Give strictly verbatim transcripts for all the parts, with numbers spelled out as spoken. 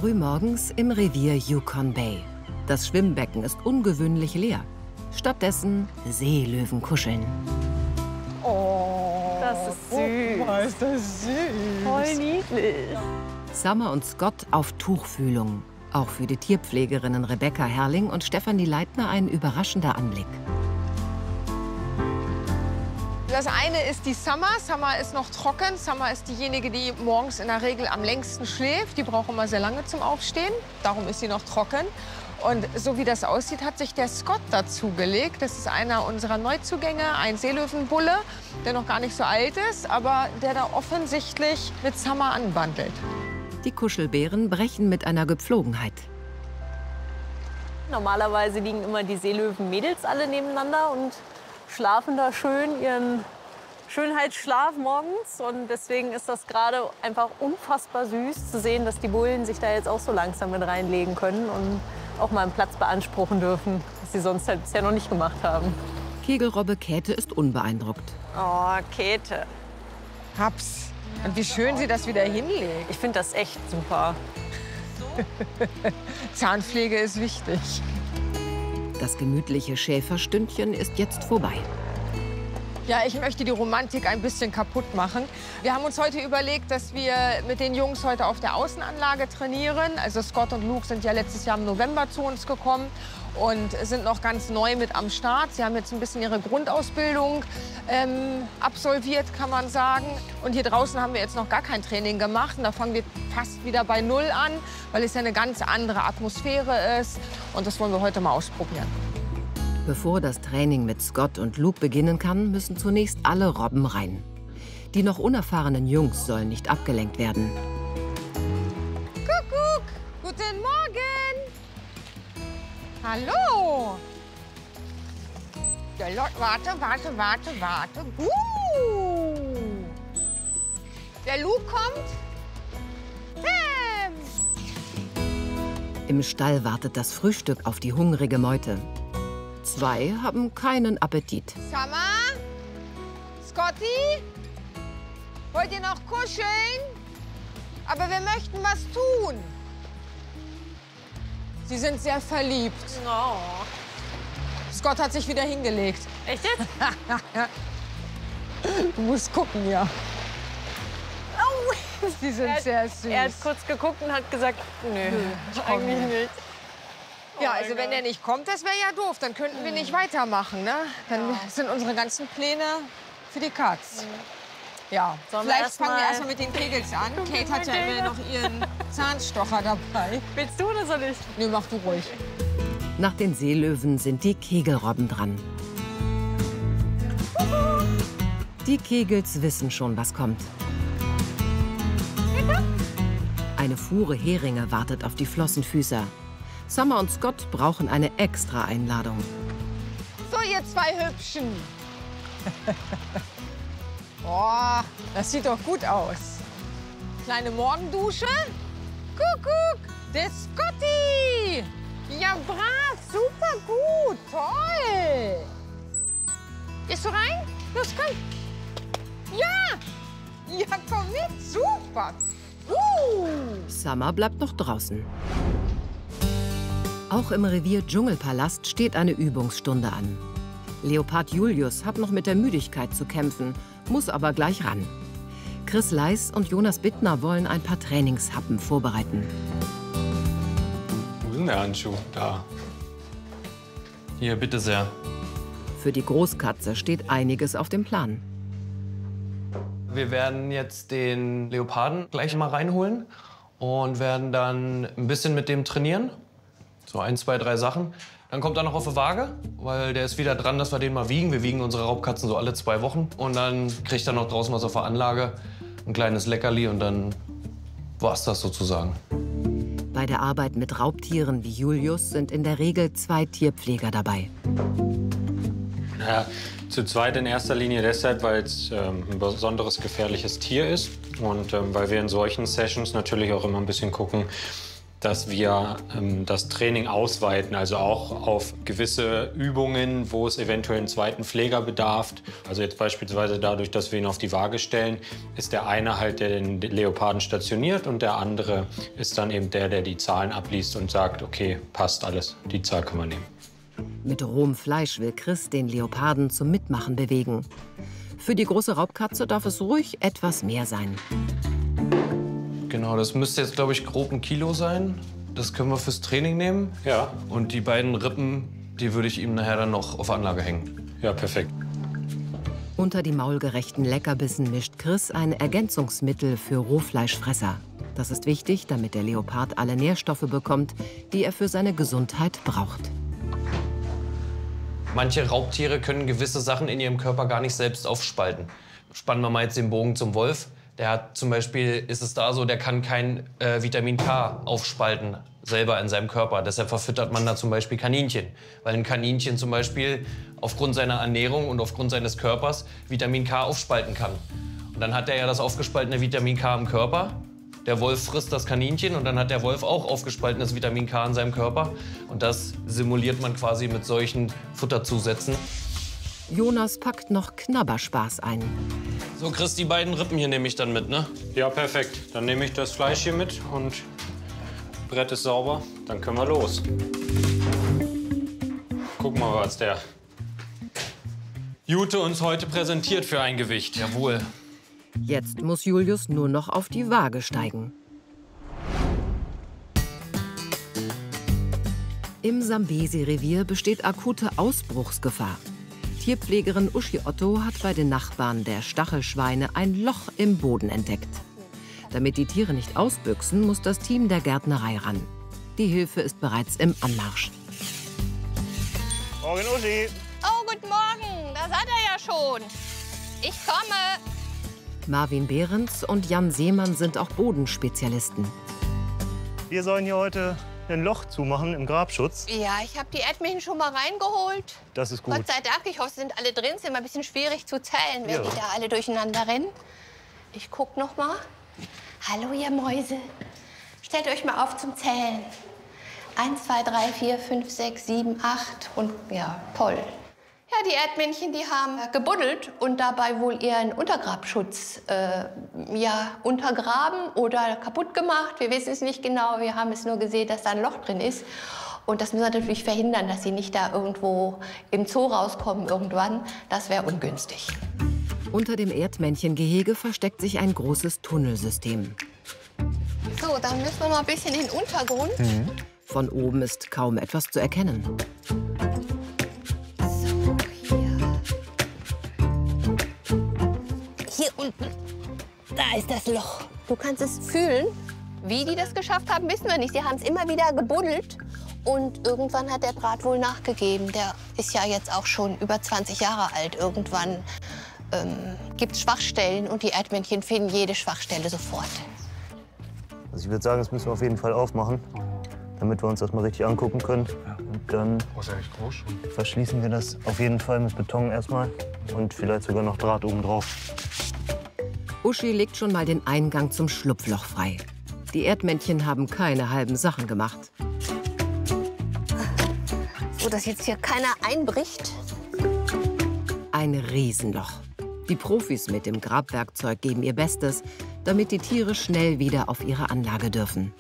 Frühmorgens im Revier Yukon Bay. Das Schwimmbecken ist ungewöhnlich leer. Stattdessen Seelöwen kuscheln. Oh, das ist süß. Oh, ist das süß. Voll niedlich. Summer und Scott auf Tuchfühlung. Auch für die Tierpflegerinnen Rebecca Herrling und Stefanie Leitner ein überraschender Anblick. Das eine ist die Summer. Summer ist noch trocken. Summer ist diejenige, die morgens in der Regel am längsten schläft. Die braucht immer sehr lange zum Aufstehen. Darum ist sie noch trocken. Und so wie das aussieht, hat sich der Scott dazugelegt. Das ist einer unserer Neuzugänge, ein Seelöwenbulle, der noch gar nicht so alt ist, aber der da offensichtlich mit Summer anbandelt. Die Kuschelbären brechen mit einer Gepflogenheit. Normalerweise liegen immer die Seelöwen-Mädels alle nebeneinander und schlafen da schön ihren Schönheitsschlaf morgens. Und deswegen ist das gerade einfach unfassbar süß zu sehen, dass die Bullen sich da jetzt auch so langsam mit reinlegen können und auch mal einen Platz beanspruchen dürfen, was sie sonst halt bisher noch nicht gemacht haben. Kegelrobbe Käthe ist unbeeindruckt. Oh, Käthe. Hab's. Und wie schön sie das wieder hinlegt. Ich finde das echt super. Zahnpflege ist wichtig. Das gemütliche Schäferstündchen ist jetzt vorbei. Ja, ich möchte die Romantik ein bisschen kaputt machen. Wir haben uns heute überlegt, dass wir mit den Jungs heute auf der Außenanlage trainieren. Also Scott und Luke sind ja letztes Jahr im November zu uns gekommen und sind noch ganz neu mit am Start. Sie haben jetzt ein bisschen ihre Grundausbildung ähm, absolviert, kann man sagen. Und hier draußen haben wir jetzt noch gar kein Training gemacht. Und da fangen wir fast wieder bei Null an, weil es ja eine ganz andere Atmosphäre ist. Und das wollen wir heute mal ausprobieren. Bevor das Training mit Scott und Luke beginnen kann, müssen zunächst alle Robben rein. Die noch unerfahrenen Jungs sollen nicht abgelenkt werden. Kuckuck, guten Morgen. Hallo. Ja, Leute, warte, warte, warte, warte. Uh. Der Luke kommt. Bam. Im Stall wartet das Frühstück auf die hungrige Meute. Zwei haben keinen Appetit. Summer? Scotty? Wollt ihr noch kuscheln? Aber wir möchten was tun. Sie sind sehr verliebt. Oh. Scott hat sich wieder hingelegt. Echt jetzt? Du musst gucken, ja. Oh. Sie sind er hat, sehr süß. Er hat kurz geguckt und hat gesagt, nö, Nö, eigentlich nicht. Ja, also wenn er nicht kommt, das wäre ja doof. Dann könnten wir nicht weitermachen, ne? Dann Ja. sind unsere ganzen Pläne für die Katz. Ja, Sollen wir vielleicht erst fangen wir mal- erstmal mit den Kegels an. Kate hat ja immer noch ihren Zahnstocher dabei. Willst du oder soll ich? Nö, mach du ruhig. Nach den Seelöwen sind die Kegelrobben dran. Die Kegels wissen schon, was kommt. Eine Fuhre Heringe wartet auf die Flossenfüßer. Summer und Scott brauchen eine extra Einladung. So, ihr zwei Hübschen. Boah, das sieht doch gut aus. Kleine Morgendusche. Kuckuck, der Scotty. Ja, brav, super gut, toll. Gehst du rein? Los, komm. Ja, ja, komm mit, super. Uh. Summer bleibt noch draußen. Auch im Revier Dschungelpalast steht eine Übungsstunde an. Leopard Julius hat noch mit der Müdigkeit zu kämpfen, muss aber gleich ran. Chris Leis und Jonas Bittner wollen ein paar Trainingshappen vorbereiten. Wo ist denn der Handschuh? Da. Hier, bitte sehr. Für die Großkatze steht einiges auf dem Plan. Wir werden jetzt den Leoparden gleich mal reinholen und werden dann ein bisschen mit dem trainieren. So ein, zwei, drei Sachen. Dann kommt er noch auf die Waage, weil der ist wieder dran, dass wir den mal wiegen. Wir wiegen unsere Raubkatzen so alle zwei Wochen. Und dann kriegt er noch draußen was auf der Anlage, ein kleines Leckerli und dann war's das sozusagen. Bei der Arbeit mit Raubtieren wie Julius sind in der Regel zwei Tierpfleger dabei. Ja, zu zweit in erster Linie deshalb, weil es ähm, ein besonderes gefährliches Tier ist und ähm, weil wir in solchen Sessions natürlich auch immer ein bisschen gucken, dass wir ähm, das Training ausweiten, also auch auf gewisse Übungen, wo es eventuell einen zweiten Pfleger bedarf. Also jetzt beispielsweise dadurch, dass wir ihn auf die Waage stellen, ist der eine halt, der den Leoparden stationiert und der andere ist dann eben der, der die Zahlen abliest und sagt, okay, passt alles, die Zahl können wir nehmen. Mit rohem Fleisch will Chris den Leoparden zum Mitmachen bewegen. Für die große Raubkatze darf es ruhig etwas mehr sein. Genau, das müsste jetzt, glaube ich, grob ein Kilo sein. Das können wir fürs Training nehmen. Ja. Und die beiden Rippen, die würde ich ihm nachher dann noch auf Anlage hängen. Ja, perfekt. Unter die maulgerechten Leckerbissen mischt Chris ein Ergänzungsmittel für Rohfleischfresser. Das ist wichtig, damit der Leopard alle Nährstoffe bekommt, die er für seine Gesundheit braucht. Manche Raubtiere können gewisse Sachen in ihrem Körper gar nicht selbst aufspalten. Spannen wir mal jetzt den Bogen zum Wolf. Der hat zum Beispiel, ist es da so, der kann kein äh, Vitamin K aufspalten, selber in seinem Körper. Deshalb verfüttert man da zum Beispiel Kaninchen. Weil ein Kaninchen zum Beispiel aufgrund seiner Ernährung und aufgrund seines Körpers Vitamin K aufspalten kann. Und dann hat er ja das aufgespaltene Vitamin K im Körper. Der Wolf frisst das Kaninchen und dann hat der Wolf auch aufgespaltenes Vitamin K in seinem Körper. Und das simuliert man quasi mit solchen Futterzusätzen. Jonas packt noch Knabberspaß ein. So, Chris, die beiden Rippen hier nehme ich dann mit, ne? Ja, perfekt. Dann nehme ich das Fleisch hier mit und Brett ist sauber. Dann können wir los. Guck mal, was der Jute uns heute präsentiert für ein Gewicht. Jawohl. Jetzt muss Julius nur noch auf die Waage steigen. Im Sambesi-Revier besteht akute Ausbruchsgefahr. Tierpflegerin Uschi Otto hat bei den Nachbarn der Stachelschweine ein Loch im Boden entdeckt. Damit die Tiere nicht ausbüchsen, muss das Team der Gärtnerei ran. Die Hilfe ist bereits im Anmarsch. Morgen, Uschi. Oh, guten Morgen. Da seid ihr ja schon. Ich komme. Marvin Behrens und Jan Seemann sind auch Bodenspezialisten. Wir sollen hier heute ein Loch zumachen im Grabschutz. Ja, ich habe die Erdmännchen schon mal reingeholt. Das ist gut. Gott sei Dank. Ich hoffe, sie sind alle drin. Es ist immer ein bisschen schwierig zu zählen, wenn Ja. die da alle durcheinander rennen. Ich guck noch mal. Hallo, ihr Mäuse. Stellt euch mal auf zum Zählen. Eins, zwei, drei, vier, fünf, sechs, sieben, acht und ja, toll. Ja, die Erdmännchen, die haben gebuddelt und dabei wohl ihren Untergrabschutz äh, ja, untergraben oder kaputt gemacht. Wir wissen es nicht genau. Wir haben es nur gesehen, dass da ein Loch drin ist. Und das müssen wir natürlich verhindern, dass sie nicht da irgendwo im Zoo rauskommen irgendwann. Das wäre ungünstig. Unter dem Erdmännchengehege versteckt sich ein großes Tunnelsystem. So, dann müssen wir mal ein bisschen in den Untergrund. Mhm. Von oben ist kaum etwas zu erkennen. So, hier. Hier unten, da ist das Loch. Du kannst es fühlen. Wie die das geschafft haben, wissen wir nicht. Sie haben es immer wieder gebuddelt. Und irgendwann hat der Draht wohl nachgegeben. Der ist ja jetzt auch schon über zwanzig Jahre alt. Irgendwann ähm, gibt es Schwachstellen und die Erdmännchen finden jede Schwachstelle sofort. Also ich würde sagen, das müssen wir auf jeden Fall aufmachen, damit wir uns das mal richtig angucken können. Und dann verschließen wir das auf jeden Fall mit Beton erstmal und vielleicht sogar noch Draht oben drauf. Uschi legt schon mal den Eingang zum Schlupfloch frei. Die Erdmännchen haben keine halben Sachen gemacht. So, dass jetzt hier keiner einbricht. Ein Riesenloch. Die Profis mit dem Grabwerkzeug geben ihr Bestes, damit die Tiere schnell wieder auf ihre Anlage dürfen.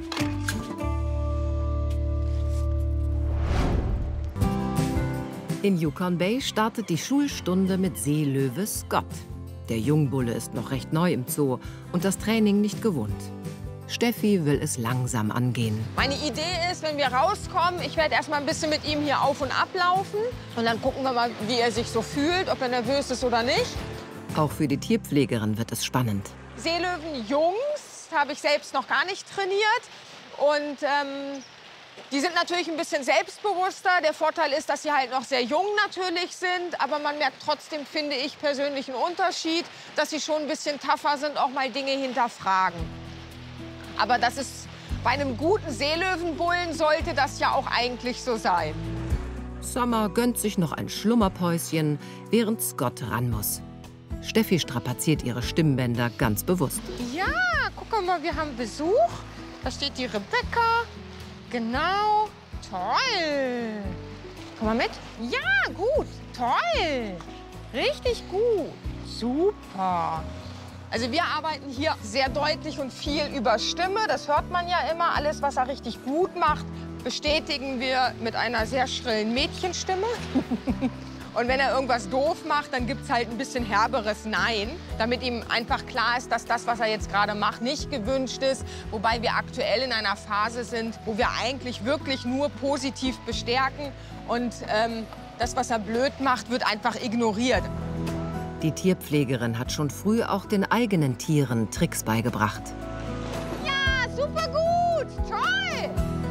In Yukon Bay startet die Schulstunde mit Seelöwe Scott. Der Jungbulle ist noch recht neu im Zoo und das Training nicht gewohnt. Steffi will es langsam angehen. Meine Idee ist, wenn wir rauskommen, ich werde erst mal ein bisschen mit ihm hier auf und ab laufen. Und dann gucken wir mal, wie er sich so fühlt, ob er nervös ist oder nicht. Auch für die Tierpflegerin wird es spannend. Seelöwenjungs habe ich selbst noch gar nicht trainiert. Und ähm, die sind natürlich ein bisschen selbstbewusster. Der Vorteil ist, dass sie halt noch sehr jung natürlich sind. Aber man merkt trotzdem, finde ich persönlich, einen Unterschied, dass sie schon ein bisschen tougher sind, auch mal Dinge hinterfragen. Aber das ist, bei einem guten Seelöwenbullen sollte das ja auch eigentlich so sein. Summer gönnt sich noch ein Schlummerpäuschen, während Scott ran muss. Steffi strapaziert ihre Stimmbänder ganz bewusst. Ja, guck mal, wir haben Besuch. Da steht die Rebecca. Genau. Toll. Komm mal mit. Ja, gut. Toll. Richtig gut. Super. Also wir arbeiten hier sehr deutlich und viel über Stimme. Das hört man ja immer. Alles, was er richtig gut macht, bestätigen wir mit einer sehr schrillen Mädchenstimme. Und wenn er irgendwas doof macht, dann gibt es halt ein bisschen herberes Nein, damit ihm einfach klar ist, dass das, was er jetzt gerade macht, nicht gewünscht ist. Wobei wir aktuell in einer Phase sind, wo wir eigentlich wirklich nur positiv bestärken. Und ähm, das, was er blöd macht, wird einfach ignoriert. Die Tierpflegerin hat schon früh auch den eigenen Tieren Tricks beigebracht. Ja, super gut, toll!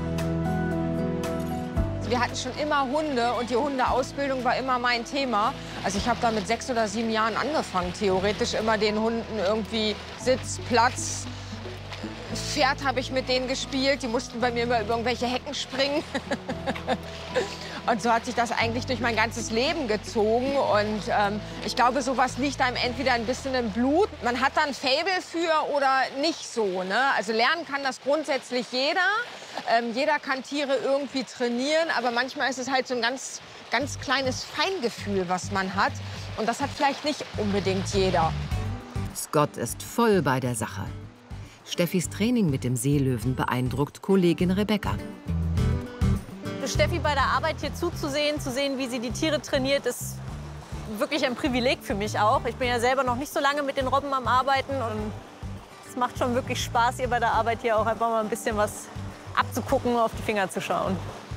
Wir hatten schon immer Hunde und die Hundeausbildung war immer mein Thema. Also ich habe da mit sechs oder sieben Jahren angefangen, theoretisch immer den Hunden irgendwie Sitz, Platz. Pferd habe ich mit denen gespielt, die mussten bei mir immer über irgendwelche Hecken springen. Und so hat sich das eigentlich durch mein ganzes Leben gezogen. Und ähm, ich glaube, sowas liegt einem entweder ein bisschen im Blut. Man hat da ein Faible für oder nicht so. Ne? Also lernen kann das grundsätzlich jeder. Ähm, jeder kann Tiere irgendwie trainieren. Aber manchmal ist es halt so ein ganz, ganz kleines Feingefühl, was man hat. Und das hat vielleicht nicht unbedingt jeder. Scott ist voll bei der Sache. Steffis Training mit dem Seelöwen beeindruckt Kollegin Rebecca. Steffi bei der Arbeit hier zuzusehen, zu sehen, wie sie die Tiere trainiert, ist wirklich ein Privileg für mich auch. Ich bin ja selber noch nicht so lange mit den Robben am Arbeiten und es macht schon wirklich Spaß, ihr bei der Arbeit hier auch einfach mal ein bisschen was abzugucken, auf die Finger zu schauen.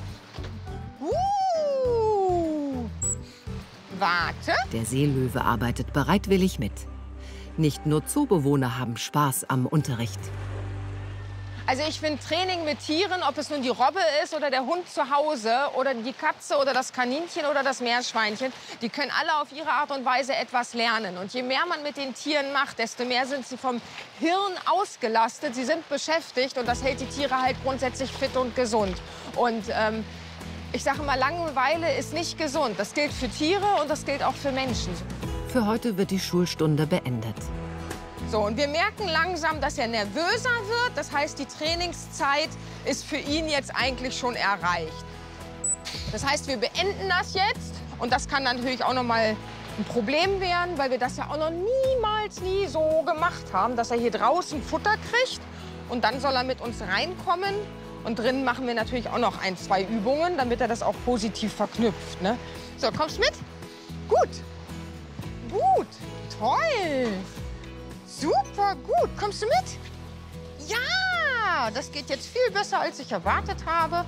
Uh, warte. Der Seelöwe arbeitet bereitwillig mit. Nicht nur Zoobewohner haben Spaß am Unterricht. Also ich finde Training mit Tieren, ob es nun die Robbe ist oder der Hund zu Hause oder die Katze oder das Kaninchen oder das Meerschweinchen, die können alle auf ihre Art und Weise etwas lernen. Und je mehr man mit den Tieren macht, desto mehr sind sie vom Hirn ausgelastet. Sie sind beschäftigt und das hält die Tiere halt grundsätzlich fit und gesund. Und ähm, ich sage mal, Langeweile ist nicht gesund. Das gilt für Tiere und das gilt auch für Menschen. Für heute wird die Schulstunde beendet. So, und wir merken langsam, dass er nervöser wird. Das heißt, die Trainingszeit ist für ihn jetzt eigentlich schon erreicht. Das heißt, wir beenden das jetzt. Und das kann natürlich auch noch mal ein Problem werden, weil wir das ja auch noch niemals nie so gemacht haben, dass er hier draußen Futter kriegt. Und dann soll er mit uns reinkommen. Und drinnen machen wir natürlich auch noch ein, zwei Übungen, damit er das auch positiv verknüpft. Ne? So, kommst mit? Gut. Gut. Toll. Super gut. Kommst du mit? Ja, das geht jetzt viel besser, als ich erwartet habe.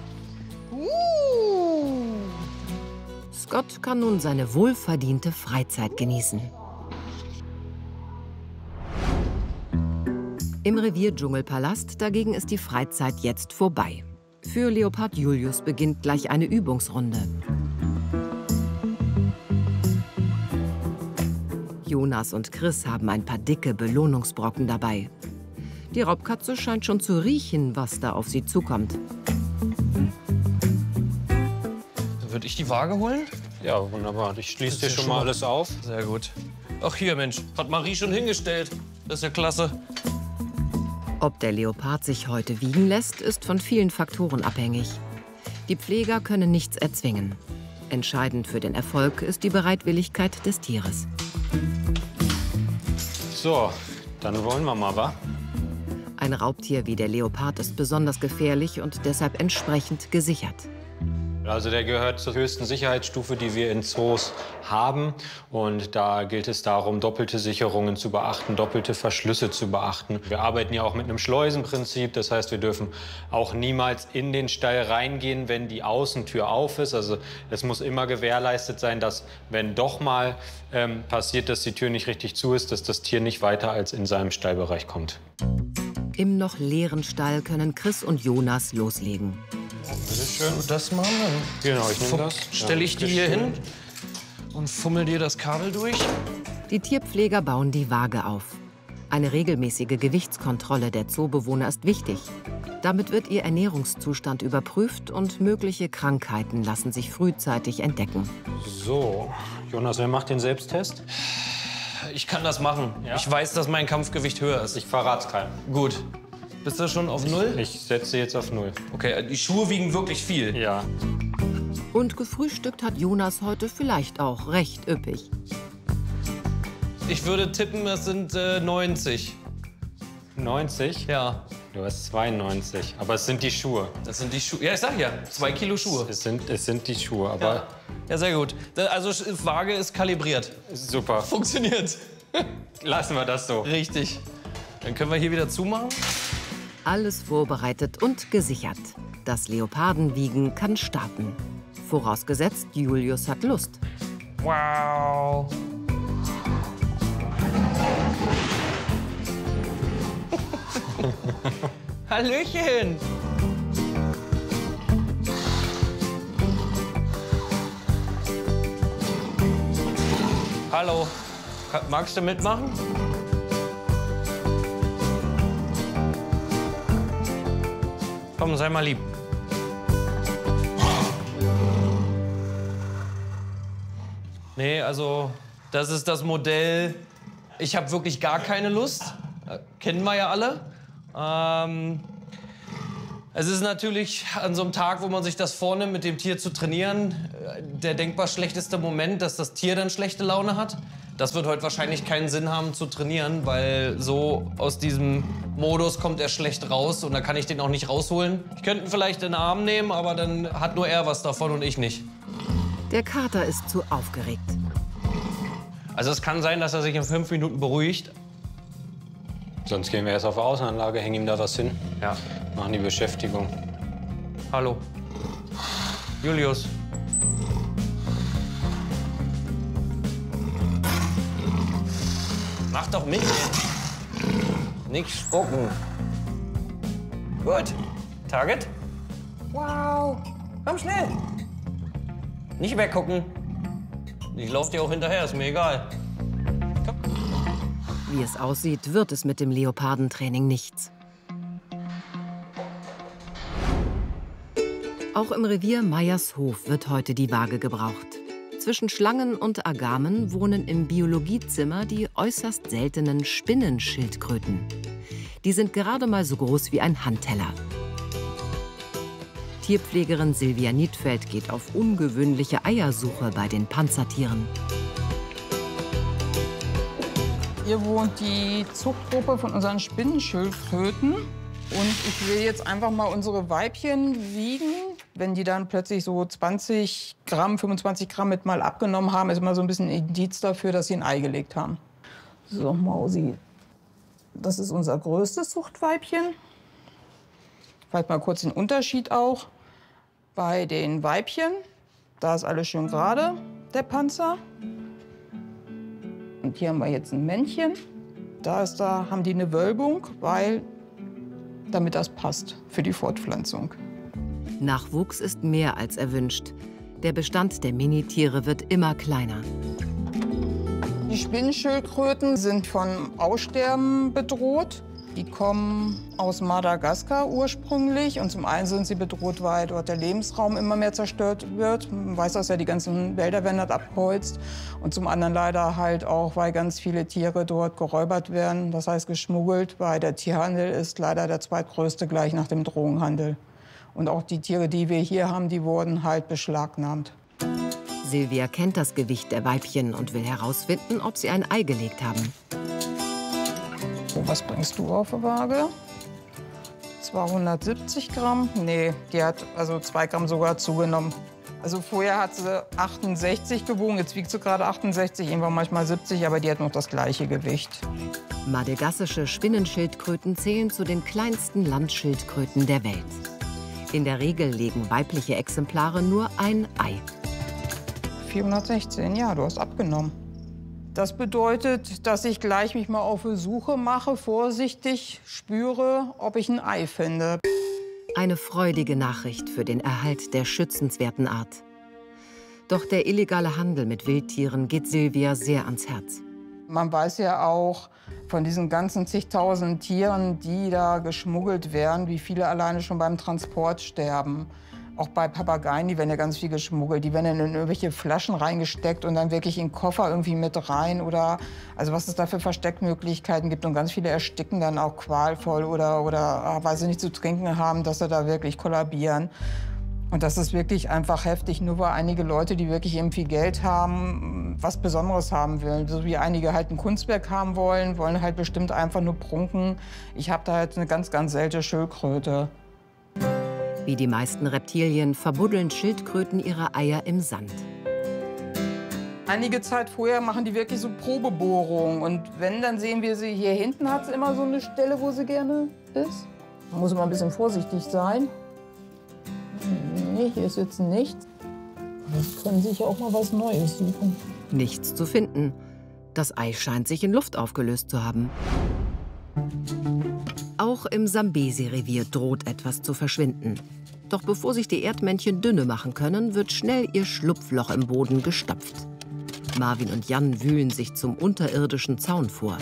Uh. Scott kann nun seine wohlverdiente Freizeit genießen. Im Revier Dschungelpalast dagegen ist die Freizeit jetzt vorbei. Für Leopard Julius beginnt gleich eine Übungsrunde. Jonas und Chris haben ein paar dicke Belohnungsbrocken dabei. Die Raubkatze scheint schon zu riechen, was da auf sie zukommt. Dann würde ich die Waage holen? Ja, wunderbar. Ich schließe dir schon mal alles auf. Sehr gut. Ach hier, Mensch, hat Marie schon hingestellt. Das ist ja klasse. Ob der Leopard sich heute wiegen lässt, ist von vielen Faktoren abhängig. Die Pfleger können nichts erzwingen. Entscheidend für den Erfolg ist die Bereitwilligkeit des Tieres. So, dann wollen wir mal, wa? Ein Raubtier wie der Leopard ist besonders gefährlich und deshalb entsprechend gesichert. Also der gehört zur höchsten Sicherheitsstufe, die wir in Zoos haben. Und da gilt es darum, doppelte Sicherungen zu beachten, doppelte Verschlüsse zu beachten. Wir arbeiten ja auch mit einem Schleusenprinzip. Das heißt, wir dürfen auch niemals in den Stall reingehen, wenn die Außentür auf ist. Also es muss immer gewährleistet sein, dass, wenn doch mal ähm, passiert, dass die Tür nicht richtig zu ist, dass das Tier nicht weiter als in seinem Stallbereich kommt. Im noch leeren Stall können Chris und Jonas loslegen. Bitte schön. Das machen wir. Genau, ich nehme das. Stelle ich die hier hin und fummel dir das Kabel durch. Die Tierpfleger bauen die Waage auf. Eine regelmäßige Gewichtskontrolle der Zoobewohner ist wichtig. Damit wird ihr Ernährungszustand überprüft und mögliche Krankheiten lassen sich frühzeitig entdecken. So, Jonas, wer macht den Selbsttest? Ich kann das machen. Ja? Ich weiß, dass mein Kampfgewicht höher ist. Ich verrate es keinem. Gut. Bist du schon auf Null? Ich setze jetzt auf Null. Okay, die Schuhe wiegen wirklich viel. Ja. Und gefrühstückt hat Jonas heute vielleicht auch recht üppig. Ich würde tippen, es sind äh, neunzig. neunzig? Ja. Du hast zweiundneunzig. Aber es sind die Schuhe. Das sind die Schuhe. Ja, ich sag ja, zwei Kilo Schuhe. Es sind, es sind die Schuhe, aber... Ja, ja sehr gut. Also Waage ist kalibriert. Super. Funktioniert. Lassen wir das so. Richtig. Dann können wir hier wieder zumachen. Alles vorbereitet und gesichert. Das Leopardenwiegen kann starten. Vorausgesetzt, Julius hat Lust. Wow. Hallöchen. Hallo. Magst du mitmachen? Komm, sei mal lieb. Nee, also das ist das Modell. Ich habe wirklich gar keine Lust. Äh, kennen wir ja alle. Ähm, es ist natürlich an so einem Tag, wo man sich das vornimmt, mit dem Tier zu trainieren, äh, der denkbar schlechteste Moment, dass das Tier dann schlechte Laune hat. Das wird heute wahrscheinlich keinen Sinn haben zu trainieren, weil so aus diesem Modus kommt er schlecht raus und da kann ich den auch nicht rausholen. Ich könnte ihn vielleicht in den Arm nehmen, aber dann hat nur er was davon und ich nicht. Der Kater ist zu aufgeregt. Also es kann sein, dass er sich in fünf Minuten beruhigt. Sonst gehen wir erst auf die Außenanlage, hängen ihm da was hin. Ja. Machen die Beschäftigung. Hallo. Julius. Mach doch mit. Nicht spucken. Gut. Target. Wow. Komm schnell. Nicht weggucken. Ich laufe dir auch hinterher, ist mir egal. Komm. Wie es aussieht, wird es mit dem Leopardentraining nichts. Auch im Revier Meiershof wird heute die Waage gebraucht. Zwischen Schlangen und Agamen wohnen im Biologiezimmer die äußerst seltenen Spinnenschildkröten. Die sind gerade mal so groß wie ein Handteller. Tierpflegerin Silvia Niedfeld geht auf ungewöhnliche Eiersuche bei den Panzertieren. Hier wohnt die Zuchtgruppe von unseren Spinnenschildkröten. Und ich will jetzt einfach mal unsere Weibchen wiegen. Wenn die dann plötzlich so zwanzig Gramm, fünfundzwanzig Gramm mit mal abgenommen haben, ist immer so ein bisschen ein Indiz dafür, dass sie ein Ei gelegt haben. So, Mausi. Das ist unser größtes Zuchtweibchen. Vielleicht mal kurz den Unterschied auch. Bei den Weibchen, da ist alles schön gerade, der Panzer. Und hier haben wir jetzt ein Männchen. Da, ist, da haben die eine Wölbung, weil, damit das passt für die Fortpflanzung. Nachwuchs ist mehr als erwünscht. Der Bestand der Minitiere wird immer kleiner. Die Spinnenschildkröten sind von Aussterben bedroht. Die kommen aus Madagaskar ursprünglich. Und zum einen sind sie bedroht, weil dort der Lebensraum immer mehr zerstört wird. Man weiß, dass ja die ganzen Wälder werden dort abgeholzt. Und zum anderen leider halt auch, weil ganz viele Tiere dort geräubert werden, das heißt geschmuggelt, weil der Tierhandel ist leider der zweitgrößte gleich nach dem Drogenhandel. Und auch die Tiere, die wir hier haben, die wurden halt beschlagnahmt. Silvia kennt das Gewicht der Weibchen und will herausfinden, ob sie ein Ei gelegt haben. So, was bringst du auf die Waage? zweihundertsiebzig Gramm? Nee, die hat also zwei Gramm sogar zugenommen. Also vorher hat sie achtundsechzig gewogen, jetzt wiegt sie gerade achtundsechzig, irgendwann manchmal siebzig, aber die hat noch das gleiche Gewicht. Madagassische Spinnenschildkröten zählen zu den kleinsten Landschildkröten der Welt. In der Regel legen weibliche Exemplare nur ein Ei. vierhundertsechzehn, ja, du hast abgenommen. Das bedeutet, dass ich gleich mich mal auf die Suche mache, vorsichtig spüre, ob ich ein Ei finde. Eine freudige Nachricht für den Erhalt der schützenswerten Art. Doch der illegale Handel mit Wildtieren geht Silvia sehr ans Herz. Man weiß ja auch von diesen ganzen zigtausend Tieren, die da geschmuggelt werden, wie viele alleine schon beim Transport sterben. Auch bei Papageien, die werden ja ganz viel geschmuggelt. Die werden in irgendwelche Flaschen reingesteckt und dann wirklich in den Koffer irgendwie mit rein. Oder, also was es da für Versteckmöglichkeiten gibt. Und ganz viele ersticken dann auch qualvoll oder, oder weil sie nicht zu trinken haben, dass sie da wirklich kollabieren. Und das ist wirklich einfach heftig, nur weil einige Leute, die wirklich eben viel Geld haben, was Besonderes haben wollen. So wie einige halt ein Kunstwerk haben wollen, wollen halt bestimmt einfach nur prunken. Ich habe da halt eine ganz, ganz seltene Schildkröte. Wie die meisten Reptilien verbuddeln Schildkröten ihre Eier im Sand. Einige Zeit vorher machen die wirklich so Probebohrungen. Und wenn, dann sehen wir sie, hier hinten hat sie immer so eine Stelle, wo sie gerne ist. Da muss man ein bisschen vorsichtig sein. Nee, hier ist jetzt nichts. Das können sich ja auch mal was Neues suchen. Nichts zu finden. Das Ei scheint sich in Luft aufgelöst zu haben. Auch im Sambesi-Revier droht etwas zu verschwinden. Doch bevor sich die Erdmännchen dünne machen können, wird schnell ihr Schlupfloch im Boden gestopft. Marvin und Jan wühlen sich zum unterirdischen Zaun vor.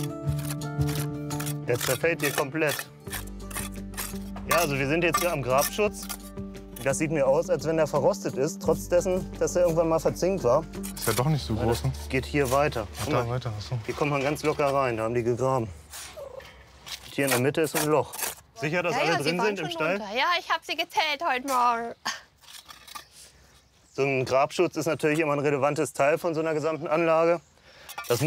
Der zerfällt hier komplett. Ja, also wir sind jetzt hier am Grabschutz. Das sieht mir aus, als wenn der verrostet ist, trotz dessen, dass er irgendwann mal verzinkt war. Ist ja doch nicht so groß, ne? Geht hier weiter. Ach, da weiter, achso. Hier kommt man ganz locker rein, da haben die gegraben. Und hier in der Mitte ist ein Loch. Sicher, dass Ja, alle ja, sie drin waren sind im schon Stall? runter. Ja, ich habe sie gezählt heute Morgen. So ein Grabschutz ist natürlich immer ein relevantes Teil von so einer gesamten Anlage.